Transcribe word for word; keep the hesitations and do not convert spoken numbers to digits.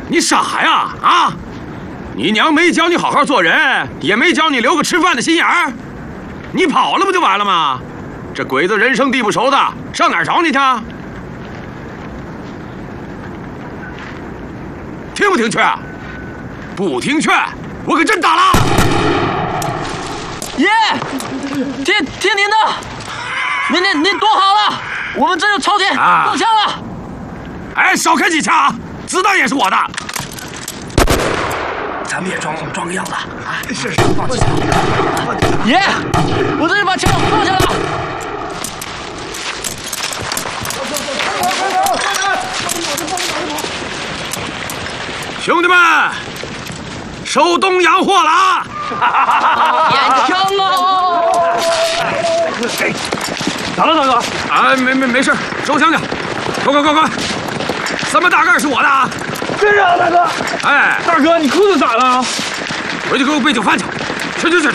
你傻呀啊！你娘没教你好好做人，也没教你留个吃饭的心眼儿，你跑了不就完了吗？这鬼子人生地不熟的，上哪儿找你去？听不听劝？不听劝，我可真打了！ 爷，听听您的，您您您躲好了，我们这就朝天啊动枪了。 哎，少开几枪，子弹也是我的。 咱们也装装个样子啊！是是，放心。 爷，我这就把枪放下了。 兄弟们，收东洋货了啊！ 眼枪啊！ 咋了，大哥？啊，没没没事，收枪去。快快快快！三把大盖是我的啊！ 真是啊，大哥！ 哎， 大哥，你裤子咋了？ 回去给我备酒饭去。去去去去！